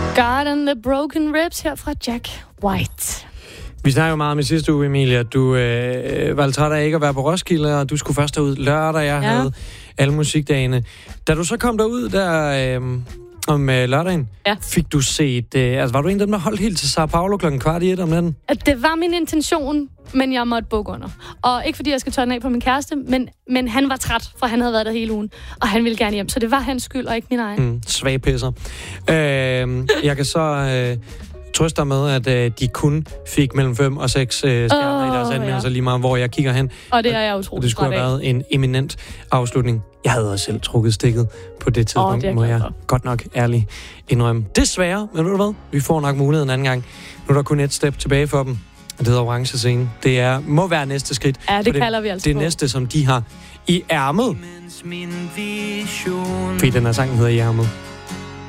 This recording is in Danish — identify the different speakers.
Speaker 1: God and the Broken Ribs her fra Jack White.
Speaker 2: Vi snakker jo meget om i sidste uge, Emilia. Du var træt af ikke at være på Roskilde, og du skulle først derud lørdag. Jeg havde alle musikdagene. Da du så kom derud der om lørdagen, fik du set... var du en af dem, der holdt helt til Sao Paulo 1:15 om natten?
Speaker 1: Det var min intention, men jeg måtte bukke under. Og ikke fordi jeg skal tørre af på min kæreste, men han var træt, for han havde været der hele ugen. Og han ville gerne hjem, så det var hans skyld, og ikke min egen.
Speaker 2: Svag pisser. Jeg kan så... trøster med, at de kun fik mellem 5 og 6 stjerner i deres anmeldelser, lige meget hvor jeg kigger hen.
Speaker 1: Og det er jeg utroligt.
Speaker 2: Det skulle have været en eminent afslutning. Jeg havde også selv trukket stikket på det tidspunkt, må jeg godt nok ærligt indrømme. Desværre, men ved du hvad? Vi får nok muligheden en anden gang. Nu er der kun et step tilbage for dem. Det hedder Orange Scene. Det må være næste skridt.
Speaker 1: Ja, det kalder vi altså
Speaker 2: det næste, som de har i ærmet. Fordi den her sang hedder I ærmet.